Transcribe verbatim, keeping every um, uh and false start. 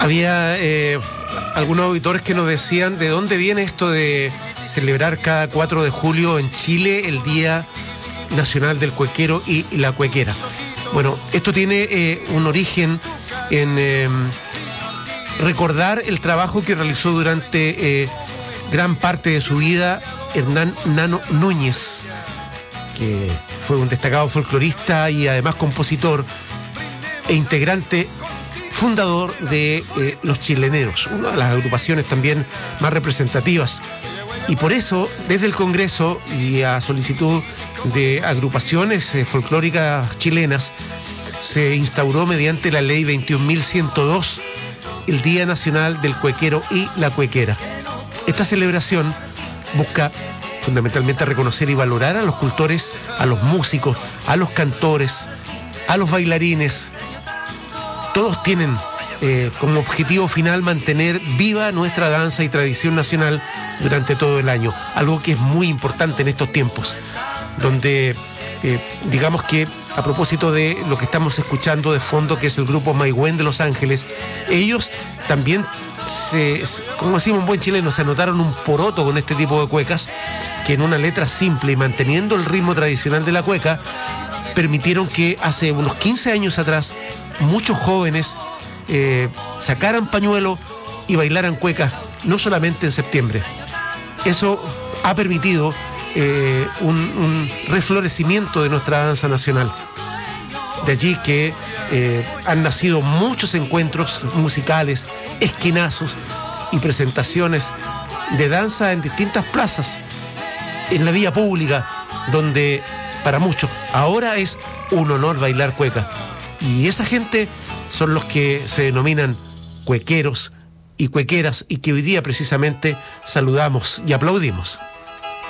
Había eh, algunos auditores que nos decían de dónde viene esto de celebrar cada cuatro de julio en Chile el Día Nacional del Cuequero y la Cuequera. Bueno, esto tiene eh, un origen en eh, recordar el trabajo que realizó durante eh, gran parte de su vida Hernán Nano Núñez, que fue un destacado folclorista y además compositor e integrante fundador de eh, Los Chileneros, una de las agrupaciones también más representativas. Y por eso, desde el Congreso y a solicitud de agrupaciones eh, folclóricas chilenas, se instauró mediante la ley veintiún mil ciento dos el Día Nacional del Cuequero y la Cuequera. Esta celebración busca fundamentalmente reconocer y valorar a los cultores, a los músicos, a los cantores, a los bailarines. Todos tienen eh, como objetivo final mantener viva nuestra danza y tradición nacional durante todo el año, algo que es muy importante en estos tiempos, donde eh, digamos que a propósito de lo que estamos escuchando de fondo, que es el grupo Maigüen de Los Ángeles, ellos también, se, como decimos en buen chileno, se anotaron un poroto con este tipo de cuecas, que en una letra simple y manteniendo el ritmo tradicional de la cueca, permitieron que hace unos quince años atrás muchos jóvenes eh, sacaran pañuelo y bailaran cueca, no solamente en septiembre. Eso ha permitido eh, un, un reflorecimiento de nuestra danza nacional. De allí que eh, han nacido muchos encuentros musicales, esquinazos y presentaciones de danza en distintas plazas, en la vía pública, donde para muchos ahora es un honor bailar cueca. Y esa gente son los que se denominan cuequeros y cuequeras y que hoy día precisamente saludamos y aplaudimos.